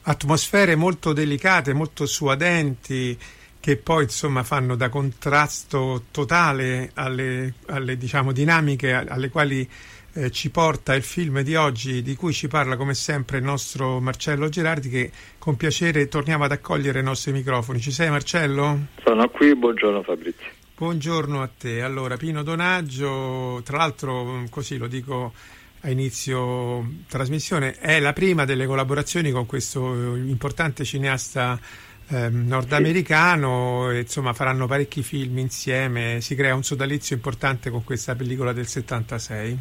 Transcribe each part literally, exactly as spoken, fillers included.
atmosfere molto delicate, molto suadenti, che poi insomma fanno da contrasto totale alle, alle diciamo dinamiche alle quali eh, ci porta il film di oggi, di cui ci parla come sempre il nostro Marcello Gerardi, che con piacere torniamo ad accogliere ai nostri microfoni. Ci sei, Marcello? Sono qui, buongiorno Fabrizio. Buongiorno a te. Allora, Pino Donaggio, tra l'altro così lo dico a inizio trasmissione, è la prima delle collaborazioni con questo importante cineasta eh, nordamericano, sì. E, insomma, faranno parecchi film insieme, si crea un sodalizio importante con questa pellicola del settantasei.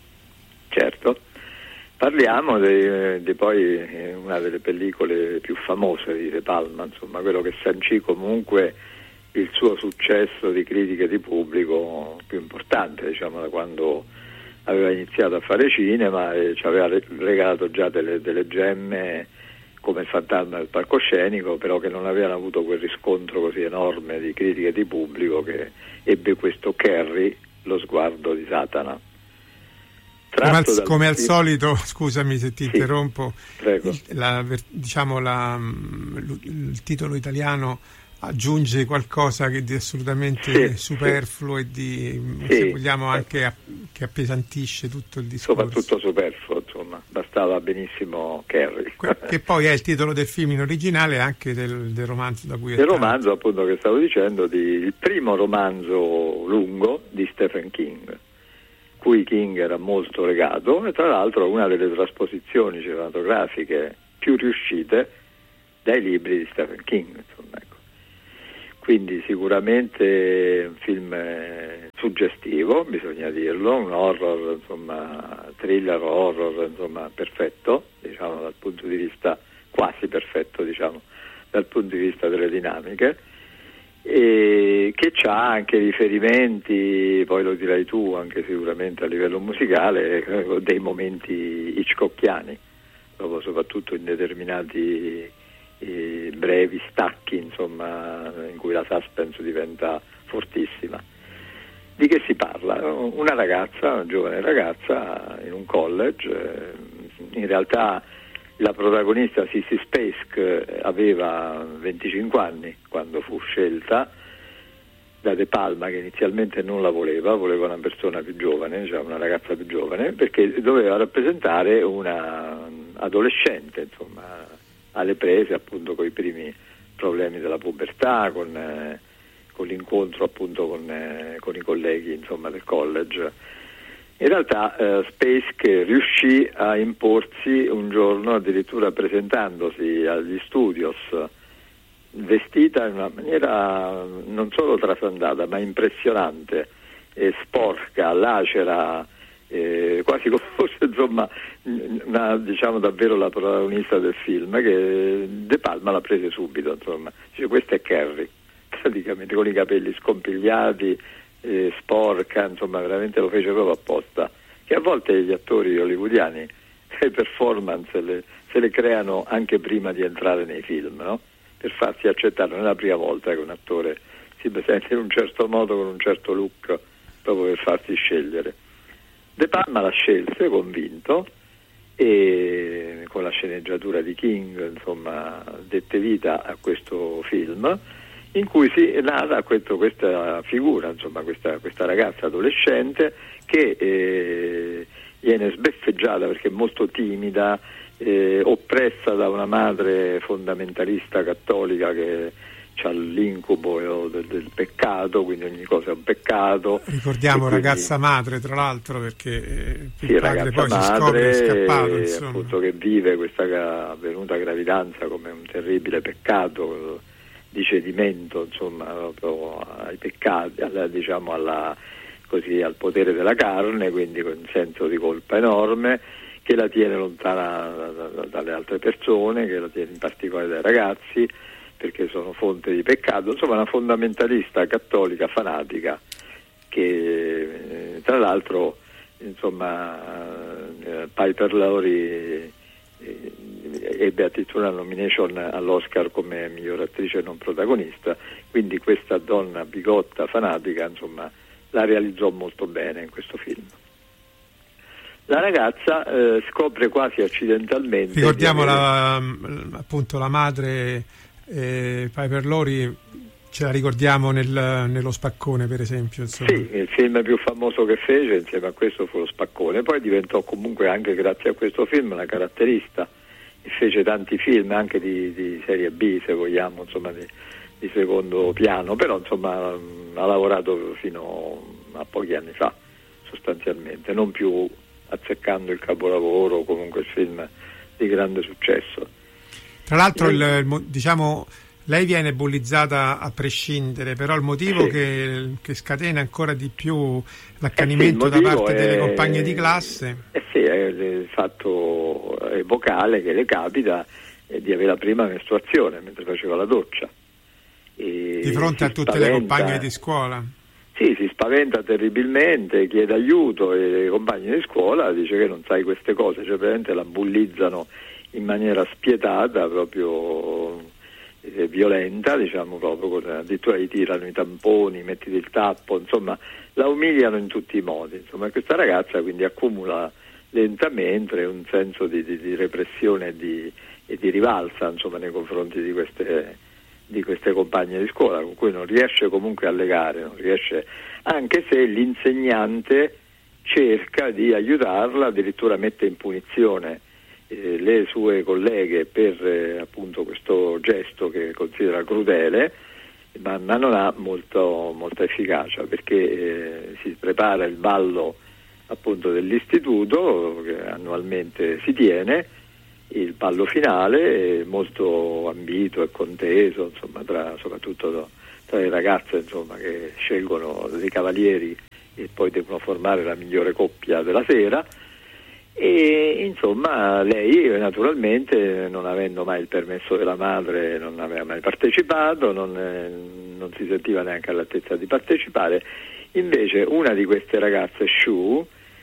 Certo, parliamo di, di poi una delle pellicole più famose di De Palma, insomma, quello che sancì comunque il suo successo di critica e di pubblico più importante, diciamo, da quando aveva iniziato a fare cinema e ci aveva regalato già delle, delle gemme come Il fantasma del palcoscenico, però che non avevano avuto quel riscontro così enorme di critica e di pubblico che ebbe questo Carrie, lo sguardo di Satana. Come al, come al solito, scusami se ti sì, interrompo, prego. Il, la, diciamo la, il titolo italiano aggiunge qualcosa che di assolutamente sì, superfluo sì. e di, sì, se vogliamo, anche eh. che appesantisce tutto il discorso. Soprattutto superfluo, insomma, bastava benissimo Carrie. Che poi è il titolo del film in originale, anche del, del romanzo da cui è Il tratto. romanzo, appunto, che stavo dicendo, di, il primo romanzo lungo di Stephen King, cui King era molto legato, e tra l'altro una delle trasposizioni cinematografiche più riuscite dai libri di Stephen King, insomma, ecco. Quindi sicuramente un film suggestivo, bisogna dirlo, un horror, insomma, thriller horror, insomma, perfetto, diciamo, dal punto di vista, quasi perfetto, diciamo, dal punto di vista delle dinamiche, e che c'ha anche riferimenti, poi lo dirai tu, anche sicuramente a livello musicale, dei momenti hitchcockiani, proprio soprattutto in determinati i brevi stacchi, insomma, in cui la suspense diventa fortissima. Di che si parla? Una ragazza, una giovane ragazza in un college, in realtà la protagonista Sissy Spacek aveva venticinque anni quando fu scelta da De Palma, che inizialmente non la voleva, voleva una persona più giovane, cioè una ragazza più giovane, perché doveva rappresentare una adolescente, insomma, alle prese appunto con i primi problemi della pubertà, con, eh, con l'incontro appunto con, eh, con i colleghi, insomma, del college. In realtà eh, Spacek riuscì a imporsi un giorno, addirittura presentandosi agli studios vestita in una maniera non solo trasandata ma impressionante, e sporca, lacera, Eh, quasi come fosse, insomma, una, diciamo davvero la protagonista del film, che De Palma l'ha prese subito, insomma, dice: questa è Carrie, praticamente, con i capelli scompigliati, eh, sporca, insomma, veramente lo fece proprio apposta, che a volte gli attori hollywoodiani le performance le, se le creano anche prima di entrare nei film, no? Per farsi accettare. Non è la prima volta che un attore si presenta in un certo modo, con un certo look, proprio per farsi scegliere. De Palma la scelse convinto, e con la sceneggiatura di King, insomma, dette vita a questo film, in cui si narra questo, questa figura, insomma, questa, questa ragazza adolescente che eh, viene sbeffeggiata perché è molto timida, eh, oppressa da una madre fondamentalista cattolica che c'ha l'incubo del, del peccato, quindi ogni cosa è un peccato. Ricordiamo quindi, ragazza madre, tra l'altro, perché eh, sì, il padre poi madre, si scopre scappato, insomma. Appunto, che vive questa avvenuta gravidanza come un terribile peccato di cedimento, insomma, proprio ai peccati, alla, diciamo alla, così, al potere della carne, quindi con un senso di colpa enorme, che la tiene lontana da, da, dalle altre persone, che la tiene in particolare dai ragazzi, perché sono fonte di peccato, insomma una fondamentalista cattolica fanatica che eh, tra l'altro, insomma, eh, Piper Laurie eh, ebbe addirittura una nomination all'Oscar come miglior attrice non protagonista, quindi questa donna bigotta fanatica, insomma, la realizzò molto bene in questo film. La ragazza eh, scopre quasi accidentalmente. Ricordiamo avere... la, appunto la madre eh, Piper Laurie, ce la ricordiamo nel, nello Spaccone, per esempio. Insomma. Sì, il film più famoso che fece insieme a questo fu Lo Spaccone, poi diventò comunque anche grazie a questo film una caratterista e fece tanti film anche di, di serie B, se vogliamo, insomma di, di secondo piano, però insomma ha lavorato fino a pochi anni fa sostanzialmente, non più azzeccando il capolavoro o comunque il film di grande successo. Tra l'altro il, il, diciamo lei viene bullizzata a prescindere, però il motivo sì. che, che scatena ancora di più l'accanimento eh sì, da parte è, delle compagne di classe eh sì, è il fatto epocale che le capita di avere la prima mestruazione mentre faceva la doccia e di fronte a tutte spaventa, le compagne di scuola. Sì, si spaventa terribilmente, chiede aiuto e i compagni di scuola dice che non sai queste cose, cioè praticamente la bullizzano in maniera spietata, proprio eh, violenta, diciamo, proprio con, addirittura gli tirano i tamponi, mettiti il tappo, insomma la umiliano in tutti i modi, insomma questa ragazza quindi accumula lentamente un senso di, di, di repressione e di, e di rivalsa, insomma, nei confronti di queste di queste compagne di scuola con cui non riesce comunque a legare, non riesce, anche se l'insegnante cerca di aiutarla, addirittura mette in punizione eh, le sue colleghe per eh, appunto questo gesto che considera crudele, ma, ma non ha molto, molta efficacia, perché eh, si prepara il ballo appunto dell'istituto che annualmente si tiene, il ballo finale è molto ambito e conteso, insomma, tra, soprattutto tra le ragazze, insomma, che scelgono dei cavalieri e poi devono formare la migliore coppia della sera e insomma lei naturalmente, non avendo mai il permesso della madre, non aveva mai partecipato, non, eh, non si sentiva neanche all'altezza di partecipare. Invece una di queste ragazze, Shu,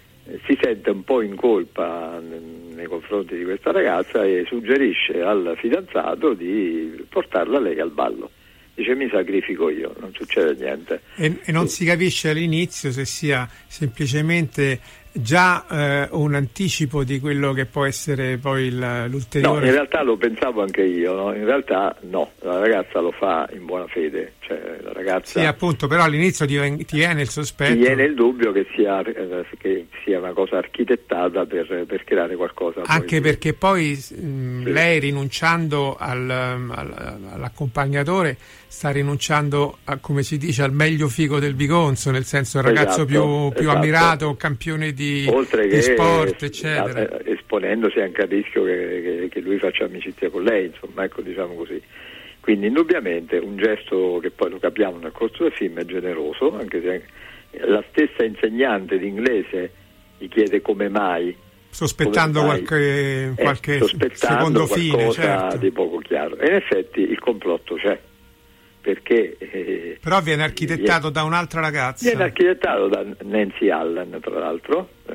si sente un po' in colpa nei confronti di questa ragazza e suggerisce al fidanzato di portarla lei al ballo. Dice: mi sacrifico io, non succede niente. E, e non sì. si capisce all'inizio se sia semplicemente già eh, un anticipo di quello che può essere poi il, l'ulteriore. No, in realtà lo pensavo anche io, no? In realtà no, la ragazza lo fa in buona fede, cioè la ragazza. Sì, appunto, però all'inizio ti, ti viene il sospetto. Ti viene il dubbio che sia, eh, che sia una cosa architettata per, per creare qualcosa. Anche poi perché poi mh, sì. lei, rinunciando al, al, all'accompagnatore, sta rinunciando a, come si dice, al meglio figo del bigonzo, nel senso il ragazzo esatto, più, più esatto. ammirato, campione di oltre che di sport, eccetera, esponendosi anche al rischio che, che, che lui faccia amicizia con lei, insomma, ecco, diciamo così. Quindi indubbiamente un gesto che poi lo capiamo nel corso del film è generoso, anche se la stessa insegnante di inglese gli chiede come mai, sospettando come mai, qualche, qualche eh, sospettando secondo fine, certo. di poco chiaro. E in effetti il complotto c'è, perché eh, però viene architettato viene, da un'altra ragazza, viene architettato da Nancy Allen, tra l'altro, uh,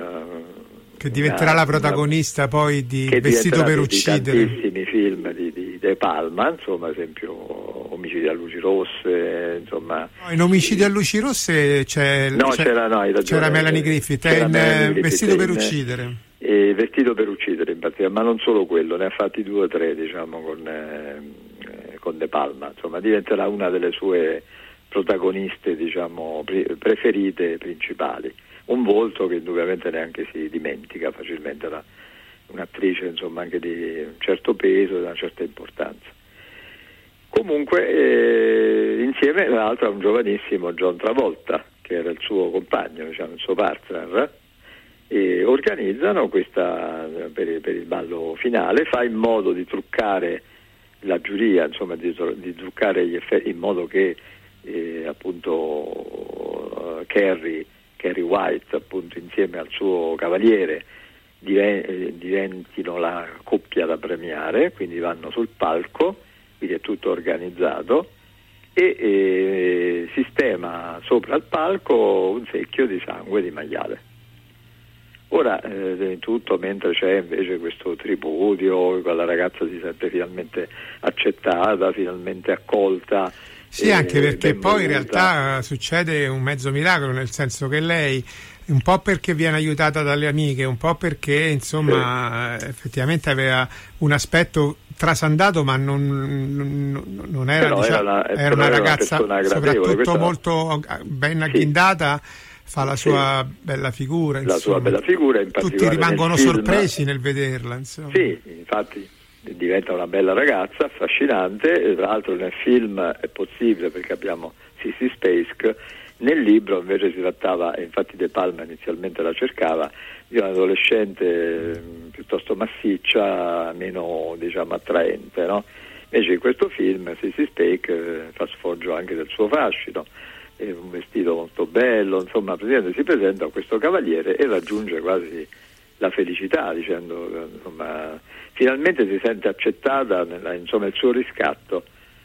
che diventerà una, la protagonista una, poi di Vestito per uccidere, di tantissimi film di, di De Palma, insomma, ad esempio Omicidi a luci rosse, insomma. No, in Omicidi a luci rosse c'è, no, c'è, c'era, no, ragione, c'era Melanie Griffith, è in Melanie Griffith, Vestito per in, uccidere. Eh, Vestito per uccidere in particolare, ma non solo quello, ne ha fatti due o tre, diciamo, con eh, con De Palma, insomma, diventerà una delle sue protagoniste, diciamo, preferite, principali. Un volto che indubbiamente neanche si dimentica facilmente, era un'attrice, insomma, anche di un certo peso e di una certa importanza. Comunque eh, insieme tra l'altro a un giovanissimo John Travolta, che era il suo compagno, diciamo, il suo partner, e organizzano questa per, per il ballo finale, fa in modo di truccare la giuria, insomma, di, di truccare gli effetti in modo che eh, appunto uh, Carrie, Carrie White, appunto, insieme al suo cavaliere diven- diventino la coppia da premiare, quindi vanno sul palco, quindi è tutto organizzato, e eh, sistema sopra il palco un secchio di sangue di maiale. Ora, eh, tutto mentre c'è invece questo tripudio, quella ragazza si sente finalmente accettata, finalmente accolta. Sì, eh, anche perché poi in realtà succede un mezzo miracolo, nel senso che lei un po' perché viene aiutata dalle amiche, un po' perché insomma sì. effettivamente aveva un aspetto trasandato, ma non, non, non era, però diciamo, era, una, era una ragazza una soprattutto Questa... molto ben agghindata, sì. fa la sua sì. bella figura, la insomma. sua bella figura, in tutti rimangono nel film... sorpresi nel vederla, insomma. Sì, infatti diventa una bella ragazza, affascinante, e tra l'altro nel film è possibile perché abbiamo Sissy Spacek. Nel libro invece si trattava, e infatti De Palma inizialmente la cercava, di un'adolescente piuttosto massiccia, meno diciamo attraente, no? Invece in questo film Sissy Spacek eh, fa sfoggio anche del suo fascino, è un vestito molto bello, insomma praticamente si presenta a questo cavaliere e raggiunge quasi la felicità, dicendo insomma finalmente si sente accettata nella, insomma il suo riscatto.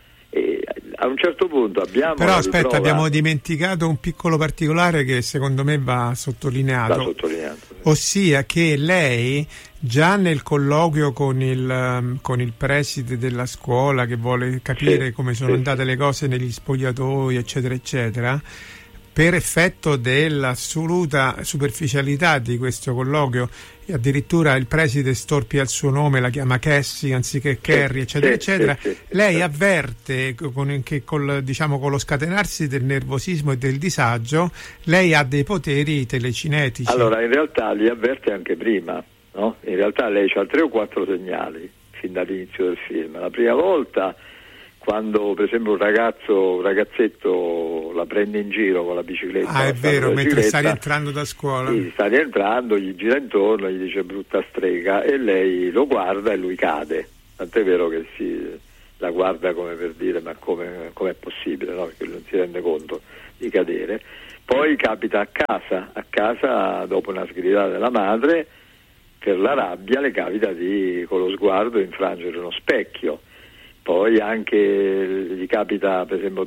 E a un certo punto abbiamo però aspetta riprova... abbiamo dimenticato un piccolo particolare che secondo me va sottolineato, va sottolineato sì. Ossia che lei già nel colloquio con il, con il preside della scuola che vuole capire sì, come sono sì, andate sì. le cose negli spogliatoi eccetera eccetera, per effetto dell'assoluta superficialità di questo colloquio, addirittura il preside storpia il suo nome, la chiama Cassie anziché Carrie, eccetera, sì, eccetera. Sì, sì, lei sì. avverte con, che col, diciamo, con lo scatenarsi del nervosismo e del disagio, lei ha dei poteri telecinetici. Allora, in realtà li avverte anche prima, no? In realtà lei ha tre o quattro segnali fin dall'inizio del film. La prima volta, quando per esempio un ragazzo, un ragazzetto la prende in giro con la bicicletta. Ah, è vero, mentre sta rientrando da scuola. Sì, sta rientrando, gli gira intorno, gli dice brutta strega e lei lo guarda e lui cade. Tant'è vero che si, la guarda come per dire ma come è possibile, no? Perché non si rende conto di cadere. Poi capita a casa, a casa dopo una sgridata della madre, per la rabbia le capita di con lo sguardo infrangere uno specchio. Poi anche gli capita, per esempio,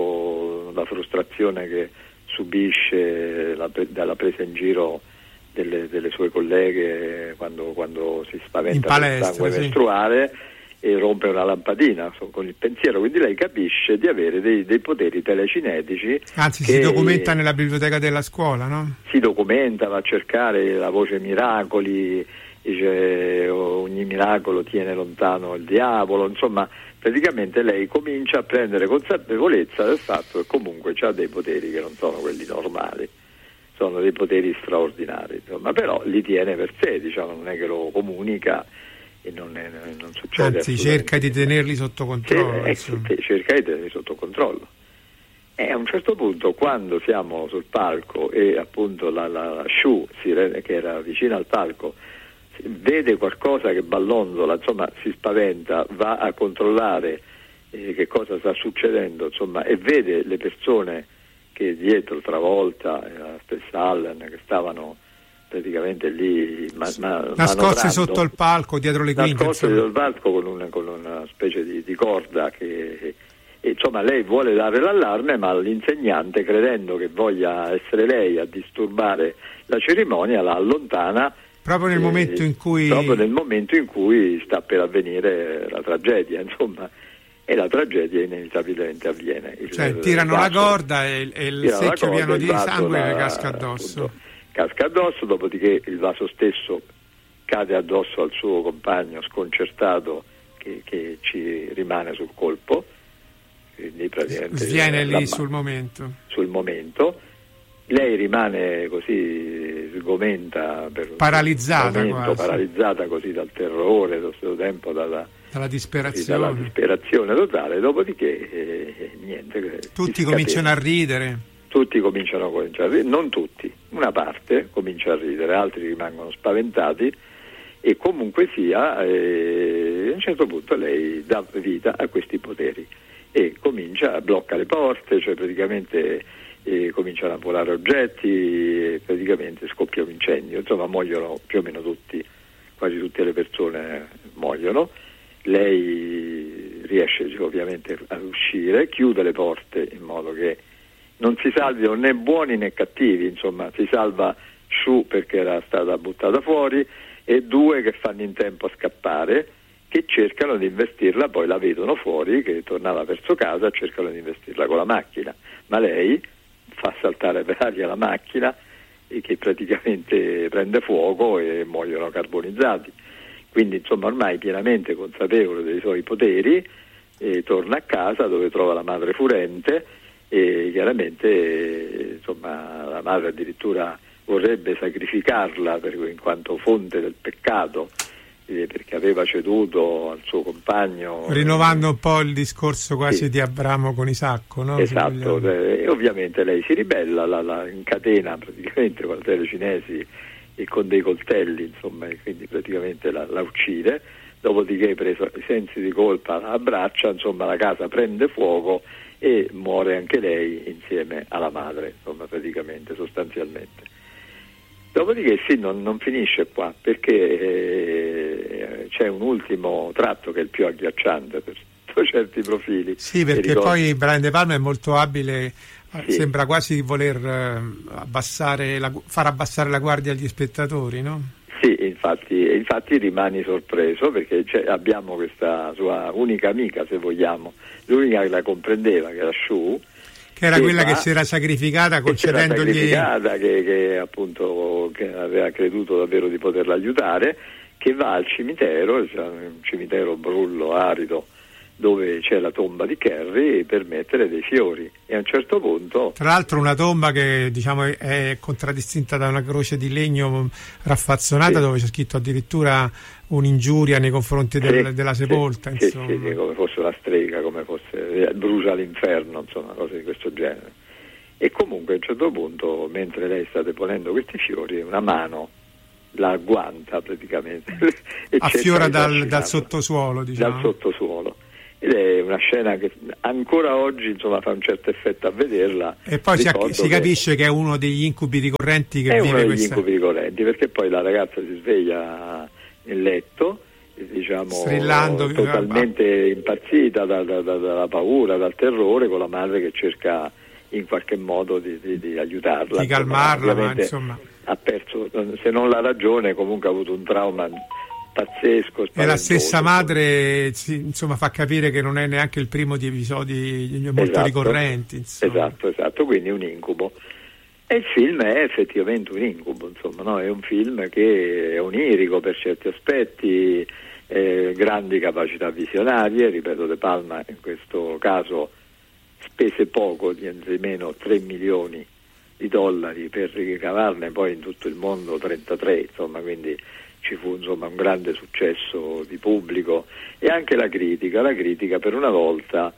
dopo la frustrazione che subisce la, dalla presa in giro delle, delle sue colleghe quando, quando si spaventa per il sangue sì. mestruale e rompe una lampadina con il pensiero, quindi lei capisce di avere dei, dei poteri telecinetici. Anzi, si documenta nella biblioteca della scuola, no? Si documenta, va a cercare la voce miracoli, dice ogni miracolo tiene lontano il diavolo, insomma praticamente lei comincia a prendere consapevolezza del fatto che comunque ha dei poteri che non sono quelli normali, sono dei poteri straordinari, insomma, però li tiene per sé, diciamo, non è che lo comunica e non, è, non succede. Anzi, cerca di tenerli sotto controllo. Sì, eh, cerca di tenerli sotto controllo. E a un certo punto, quando siamo sul palco e appunto la, la, la Shu, si rende, che era vicina al palco, vede qualcosa che ballonzola, insomma si spaventa, va a controllare eh, che cosa sta succedendo, insomma, e vede le persone che dietro Travolta e la stessa Allen che stavano praticamente lì ma, ma, nascoste sotto il palco, dietro le quinte, nascoste dietro il palco con, un, con una specie di, di corda che e, insomma lei vuole dare l'allarme, ma l'insegnante, credendo che voglia essere lei a disturbare la cerimonia, la allontana proprio nel eh, momento in cui proprio nel momento in cui sta per avvenire la tragedia, insomma, e la tragedia inevitabilmente avviene. Il, cioè tirano vaso, la corda e, e il secchio pieno di sangue le casca addosso. Appunto, casca addosso, dopodiché il vaso stesso cade addosso al suo compagno sconcertato che, che ci rimane sul colpo, quindi praticamente viene lì sul momento. Sul momento. Lei rimane così sgomenta per paralizzata, un momento, paralizzata così dal terrore, allo stesso tempo dalla, dalla disperazione, così, dalla disperazione totale, dopodiché eh, niente. Tutti cominciano a ridere. Tutti cominciano a ridere, non tutti, una parte comincia a ridere, altri rimangono spaventati e comunque sia, eh, a un certo punto lei dà vita a questi poteri e comincia a bloccare le porte, cioè praticamente e cominciano a volare oggetti e praticamente scoppia un incendio, insomma muoiono più o meno tutti, quasi tutte le persone muoiono. Lei riesce ovviamente a uscire, chiude le porte in modo che non si salvino né buoni né cattivi, insomma si salva Shu perché era stata buttata fuori e due che fanno in tempo a scappare, che cercano di investirla, poi la vedono fuori che tornava verso casa, cercano di investirla con la macchina, ma lei fa saltare per aria la macchina che praticamente prende fuoco e muoiono carbonizzati. Quindi insomma ormai pienamente consapevole dei suoi poteri, eh, torna a casa dove trova la madre furente e chiaramente eh, insomma la madre addirittura vorrebbe sacrificarla per, in quanto fonte del peccato, eh, perché aveva ceduto al suo compagno, rinnovando un po' il discorso quasi sì. di Abramo con Isacco, no? Esatto, eh, e ovviamente lei si ribella, la, la incatena praticamente con le cinesi e con dei coltelli, insomma, e quindi praticamente la, la uccide. Dopodiché, preso i sensi di colpa, la abbraccia, insomma la casa prende fuoco e muore anche lei insieme alla madre, insomma, praticamente, sostanzialmente. Dopodiché sì, non, non finisce qua, perché eh, c'è un ultimo tratto che è il più agghiacciante per certi profili. Sì, perché poi Brian De Palma è molto abile, sì. Sembra quasi voler abbassare la, far abbassare la guardia agli spettatori, no? Sì, infatti, infatti rimani sorpreso, perché abbiamo questa sua unica amica, se vogliamo, l'unica che la comprendeva, che era Shu, che era che quella va, che si era sacrificata concedendogli, che, era sacrificata, che, che appunto che aveva creduto davvero di poterla aiutare, che va al cimitero, cioè un cimitero brullo, arido, dove c'è la tomba di Carrie, per mettere dei fiori, e a un certo punto, tra l'altro una tomba che diciamo è contraddistinta da una croce di legno raffazzonata, sì. Dove c'è scritto addirittura un'ingiuria nei confronti del, sì, della sepolta, sì, insomma. Sì, sì, come fosse una strega, come fosse brucia l'inferno, insomma, cose di questo genere. E comunque a un certo punto, mentre lei sta deponendo questi fiori, una mano la agguanta praticamente e affiora dal, dal sottosuolo, diciamo. Dal sottosuolo. Ed è una scena che ancora oggi, insomma, fa un certo effetto a vederla. E poi si, si che capisce che è uno degli incubi ricorrenti che è vive uno degli questa... incubi ricorrenti, perché poi la ragazza si sveglia nel letto, diciamo, strillando, totalmente impazzita da, da, da, dalla paura, dal terrore, con la madre che cerca in qualche modo di, di, di aiutarla, di calmarla, ma insomma ha perso, se non la ragione, comunque ha avuto un trauma pazzesco, e la stessa madre si, insomma, fa capire che non è neanche il primo di episodi molto esatto, ricorrenti, insomma. esatto, esatto, quindi un incubo. E il film è effettivamente un incubo, insomma, no? È un film che è onirico per certi aspetti, eh, grandi capacità visionarie, ripeto, De Palma in questo caso spese poco, niente meno tre milioni di dollari per ricavarne poi in tutto il mondo trentatré, insomma, quindi ci fu insomma un grande successo di pubblico, e anche la critica, la critica per una volta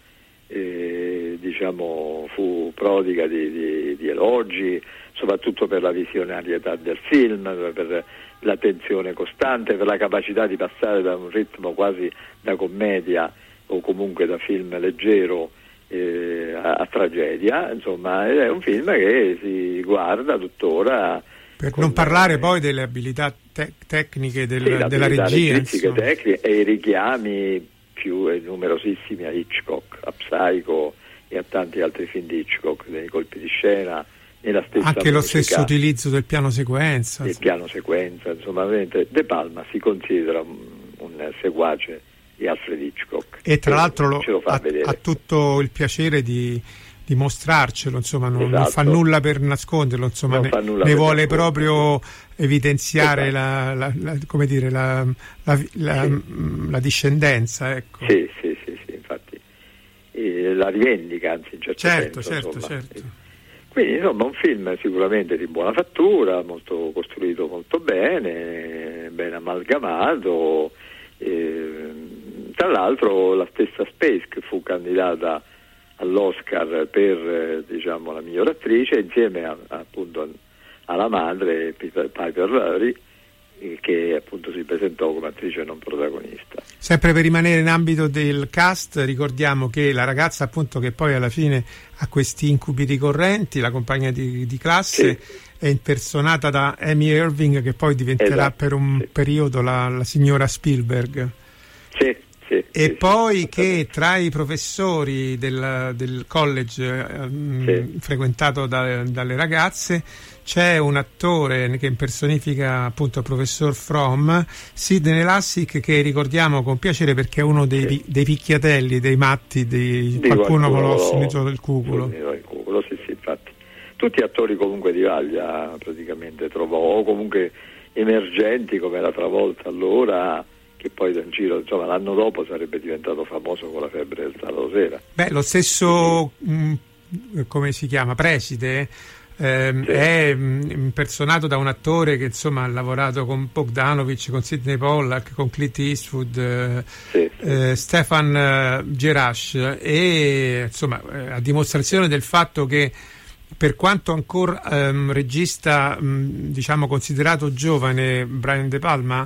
eh, diciamo fu prodiga di, di, di elogi, soprattutto per la visionarietà del film, per la tensione costante, per la capacità di passare da un ritmo quasi da commedia o comunque da film leggero eh, a, a tragedia, insomma è un film che si guarda tuttora. Per non parlare poi delle abilità te- tecniche del, sì, della regia, tecniche e i richiami più eh, numerosissimi a Hitchcock, a Psycho e a tanti altri film di Hitchcock, nei colpi di scena, nella stessa anche lo stesso utilizzo del piano sequenza. Il piano sequenza, insomma, De Palma si considera un, un seguace di Alfred Hitchcock. E tra l'altro lo, lo fa ha, ha tutto il piacere di di mostrarcelo, insomma, non, esatto. non fa nulla per nasconderlo, insomma, ne, ne vuole proprio evidenziare esatto. la, la, la, come dire, la, la, la, sì. la discendenza, ecco. Sì, sì, sì, sì, infatti e la rivendica, anzi, in certo, certo senso, certo, insomma. certo. Quindi insomma un film sicuramente di buona fattura, molto costruito molto bene, ben amalgamato, eh, tra l'altro la stessa Space, che fu candidata all'Oscar per eh, diciamo la miglior attrice, insieme a, a, appunto alla madre Piper, Piper Laurie, eh, che appunto si presentò come attrice non protagonista. Sempre per rimanere in ambito del cast, ricordiamo che la ragazza appunto che poi alla fine ha questi incubi ricorrenti, la compagna di, di classe, sì. È impersonata da Amy Irving, che poi diventerà esatto, per un sì. periodo la, la signora Spielberg. Sì. Sì, e sì, poi sì, che tra i professori del, del college eh, sì. frequentato da, dalle ragazze c'è un attore che impersonifica appunto il professor Fromm, Sidney Lassick, che ricordiamo con piacere perché è uno dei, sì. dei picchiatelli, dei matti, dei, di qualcuno con lo sfuggito del cuculo. Del cuculo, sì, sì, infatti. tutti attori comunque di vaglia praticamente trovò, o comunque emergenti come la Travolta allora, che poi in giro, insomma, l'anno dopo sarebbe diventato famoso con La febbre del sabato sera. Beh, lo stesso, mh, come si chiama, Preside, ehm, Sì. è mh, impersonato da un attore che insomma ha lavorato con Bogdanovich, con Sidney Pollack, con Clint Eastwood, eh, Sì, sì. eh, Stefan eh, Gerash, e insomma eh, a dimostrazione del fatto che, per quanto ancora ehm, regista mh, diciamo considerato giovane, Brian De Palma,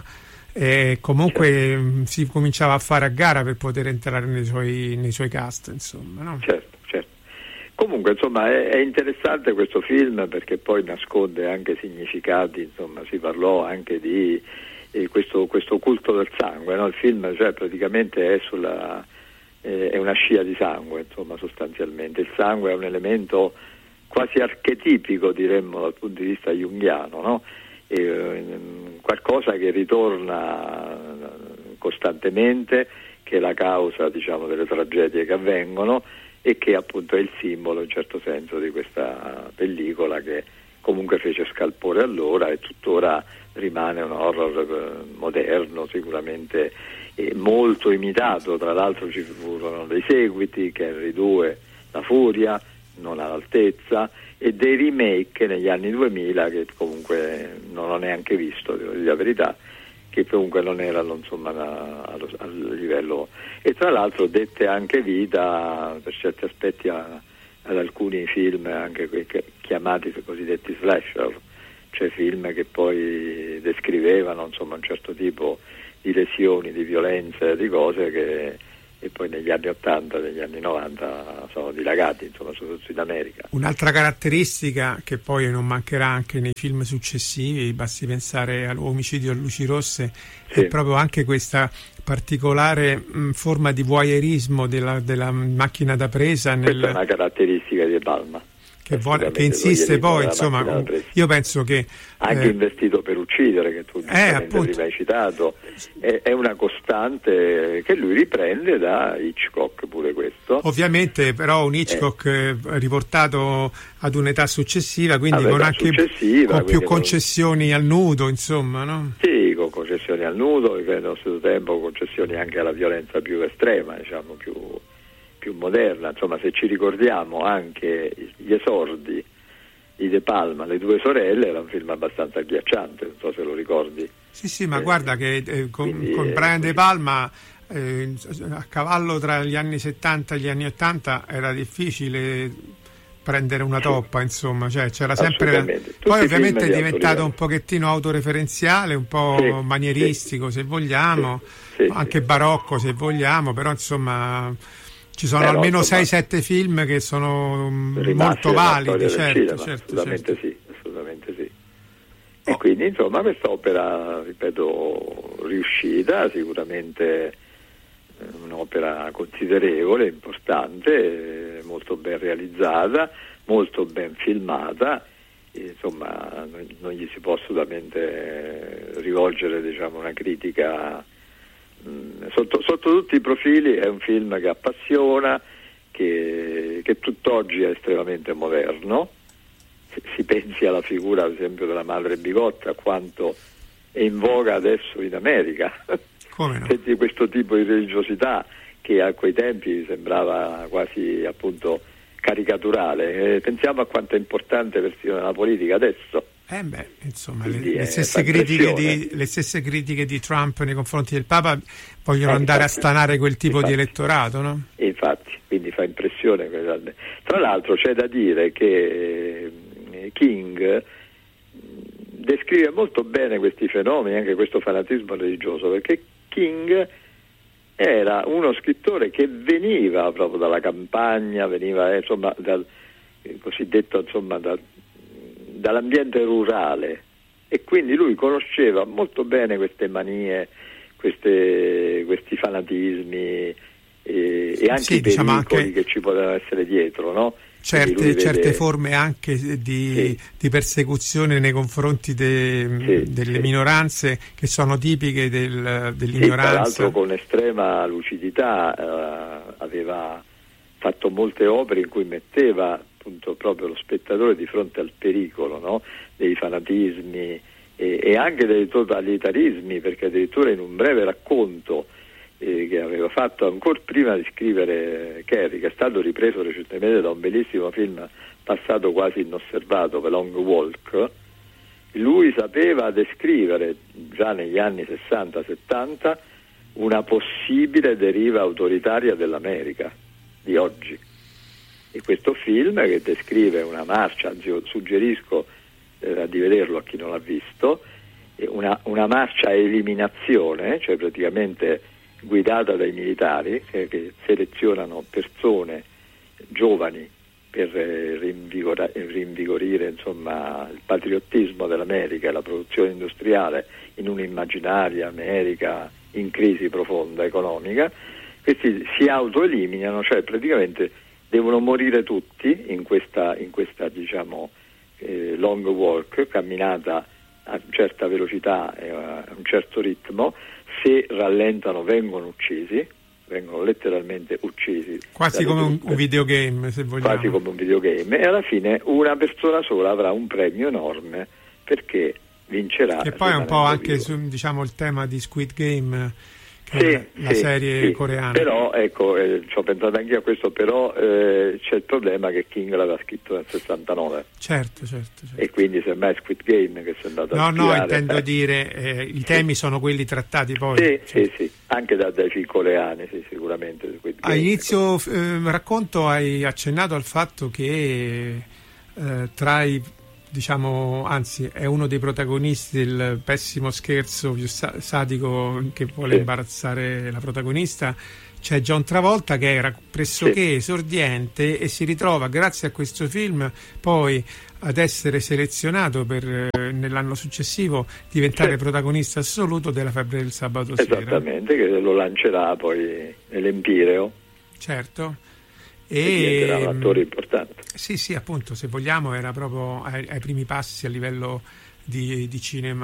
e comunque certo. mh, si cominciava a fare a gara per poter entrare nei suoi, nei suoi cast, insomma, no? Certo, certo. Comunque, insomma, è, è interessante questo film perché poi nasconde anche significati, insomma, si parlò anche di eh, questo, questo culto del sangue, no? Il film, cioè, praticamente è sulla eh, è una scia di sangue, insomma, sostanzialmente. Il sangue è un elemento quasi archetipico, diremmo, dal punto di vista junghiano, no? E, eh, qualcosa che ritorna costantemente, che è la causa, diciamo, delle tragedie che avvengono e che appunto è il simbolo in certo senso di questa pellicola che comunque fece scalpore allora e tuttora rimane un horror moderno, sicuramente eh, molto imitato. Tra l'altro ci furono dei seguiti, Henry due, La Furia, non all'altezza, e dei remake negli anni duemila che comunque non ho neanche visto, devo dire la verità, che comunque non erano, insomma, a, a livello, e tra l'altro dette anche vita per certi aspetti a, ad alcuni film anche que, chiamati cosiddetti slasher, cioè film che poi descrivevano, insomma, un certo tipo di lesioni, di violenze, di cose che e poi negli anni ottanta, negli anni novanta sono dilagati, insomma, soprattutto in America. Un'altra caratteristica che poi non mancherà anche nei film successivi, basti pensare all'omicidio a luci rosse, sì, è proprio anche questa particolare mh, forma di voyeurismo della, della macchina da presa. Nel... Questa è una caratteristica di De Palma. Che, vuole, che insiste poi, insomma, io penso che anche eh, Investito per uccidere, che tu eh, prima hai citato, è, è una costante che lui riprende da Hitchcock, pure questo. Ovviamente, però un Hitchcock eh. riportato ad un'età successiva, quindi con anche con più concessioni non... al nudo, insomma, no? Sì, con concessioni al nudo, e nello stesso tempo concessioni anche alla violenza più estrema, diciamo, più più moderna. Insomma, se ci ricordiamo anche gli esordi di De Palma, Le due sorelle, era un film abbastanza agghiacciante, non so se lo ricordi. Sì, sì, ma eh, guarda che eh, con, con Brian De Palma eh, a cavallo tra gli anni settanta e gli anni ottanta era difficile prendere una toppa, insomma, cioè c'era sempre. Poi ovviamente è diventato un pochettino autoreferenziale, un po' sì, manieristico, sì, se vogliamo, sì, sì, anche sì, barocco se vogliamo, però insomma ci sono Beh, almeno sei sette film che sono molto validi, certo, cinema, certo, assolutamente certo. sì, assolutamente sì. Oh. E quindi, insomma, quest'opera, ripeto, riuscita, sicuramente un'opera considerevole, importante, molto ben realizzata, molto ben filmata, e, insomma, non, non gli si può assolutamente rivolgere, diciamo, una critica. Sotto, sotto tutti i profili è un film che appassiona, che, che tutt'oggi è estremamente moderno. Si, si pensi alla figura, ad esempio, della madre bigotta, quanto è in voga adesso in America. Come no? Senti questo tipo di religiosità che a quei tempi sembrava quasi, appunto, caricaturale. Eh, pensiamo a quanto è importante persino nella politica adesso. Eh beh, insomma, le, le, stesse critiche di, le stesse critiche di Trump nei confronti del Papa vogliono eh, andare infatti, a stanare quel tipo infatti, di elettorato, no? Infatti, quindi fa impressione. Tra l'altro c'è da dire che King descrive molto bene questi fenomeni, anche questo fanatismo religioso, perché King era uno scrittore che veniva proprio dalla campagna, veniva insomma dal cosiddetto, insomma, dal dall'ambiente rurale, e quindi lui conosceva molto bene queste manie, queste, questi fanatismi e, e anche sì, i pericoli, diciamo, anche che ci potevano essere dietro, no? Certe, vede... certe forme anche di, sì. di persecuzione nei confronti de, sì, delle sì. minoranze che sono tipiche del, dell'ignoranza. Sì, tra l'altro con estrema lucidità eh, aveva fatto molte opere in cui metteva appunto proprio lo spettatore di fronte al pericolo, no? Dei fanatismi e, e anche dei totalitarismi, perché addirittura in un breve racconto eh, che aveva fatto ancora prima di scrivere Kerry, che è stato ripreso recentemente da un bellissimo film passato quasi inosservato, The Long Walk, lui sapeva descrivere già negli anni sessanta settanta una possibile deriva autoritaria dell'America di oggi. E questo film, che descrive una marcia, anzi io suggerisco eh, di vederlo a chi non l'ha visto, una, una marcia a eliminazione, cioè praticamente guidata dai militari che, che selezionano persone giovani per eh, rinvigora, rinvigorire insomma il patriottismo dell'America e la produzione industriale in un'immaginaria America in crisi profonda economica. Questi si autoeliminano, cioè praticamente devono morire tutti in questa, in questa diciamo eh, long walk, camminata a certa velocità e a un certo ritmo. Se rallentano vengono uccisi, vengono letteralmente uccisi. Quasi come un, un videogame, se vogliamo. Quasi come un videogame, e alla fine una persona sola avrà un premio enorme perché vincerà. E poi è un po' anche su, diciamo, il tema di Squid Game, che sì, è la sì, serie sì. coreana. Però ecco, eh, ci ho pensato anche a questo, però eh, c'è il problema che King l'aveva scritto nel sessantanove. Certo, certo, certo. E quindi semmai Squid Game che si è andato no, a ispirare. No, intendo dire, eh, i temi sì. sono quelli trattati poi. Sì, cioè. sì, sì, anche da, dai film coreani, sì, sicuramente. Squid Game, a inizio eh, racconto hai accennato al fatto che eh, tra i diciamo, anzi è uno dei protagonisti del pessimo scherzo più sa- sadico che vuole sì. imbarazzare la protagonista, c'è John Travolta, che era pressoché sì. esordiente e si ritrova grazie a questo film poi ad essere selezionato per eh, nell'anno successivo diventare sì. protagonista assoluto della Febbre del sabato sera. Esattamente, che lo lancerà poi nell'Empireo. Certo. E, e diventerà un attore importante. Sì, sì, appunto, se vogliamo era proprio ai, ai primi passi a livello di, di cinema